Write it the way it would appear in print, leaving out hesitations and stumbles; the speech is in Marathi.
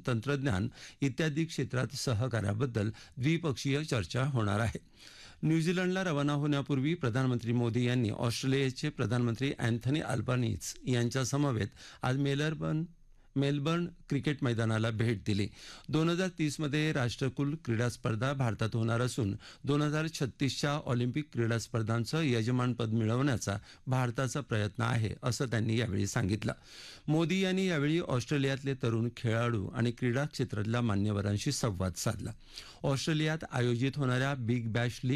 तंत्रज्ञान इत्यादी क्षेत्रात सहकार्याबद्दल द्विपक्षीय चर्चा होणार आहे. न्यूझीलंडला रवाना होण्यापूर्वी प्रधानमंत्री मोदी यांनी ऑस्ट्रेलियाचे प्रधानमंत्री अँथनी अल्बानीज यांच्यासमवेत आज मेलबर्न क्रिकेट मैदानाला भेट दिली. 2030मध्ये राष्ट्रकुल क्रीडा स्पर्धा भारतात होणार असून 2036च्या ऑलिम्पिक क्रीडा स्पर्धांचं यजमानपद मिळवण्याचा भारताचा प्रयत्न आहे असं त्यांनी यावेळी सांगितलं. मोदी यांनी यावेळी ऑस्ट्रेलियातले तरुण खेळाडू आणि क्रीडा क्षेत्रातल्या मान्यवरांशी संवाद साधला. ऑस्ट्रेलियात आयोजित होणाऱ्या बिग बॅश लीग